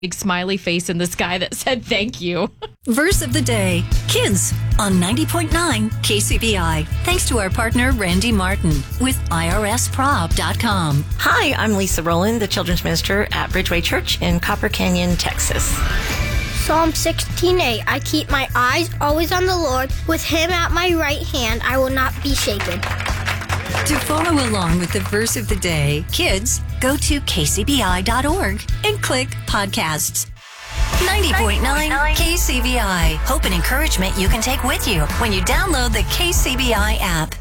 big smiley face in the sky that said thank you. Verse of the day, Kids, on 90.9 KCBI. Thanks to our partner, Randy Martin, with IRSProb.com. Hi, I'm Lisa Rowland, the children's minister at Bridgeway Church in Copper Canyon, Texas. Psalm 16:8. I keep my eyes always on the Lord. With him at my right hand, I will not be shaken. To follow along with the verse of the day, kids, go to kcbi.org and click podcasts. 90.9 KCBI. Hope and encouragement you can take with you when you download the KCBI app.